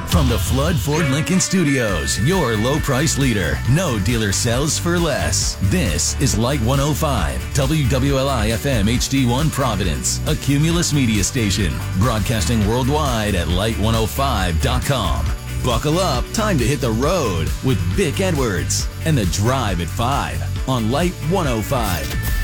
From the Flood Ford Lincoln Studios, your low price leader. No dealer sells for less. This is Light 105, WWLI FM HD1 Providence, a Cumulus media station, broadcasting worldwide at light105.com. Buckle up, time to hit the road with Vic Edwards and The Drive at 5 on Light 105.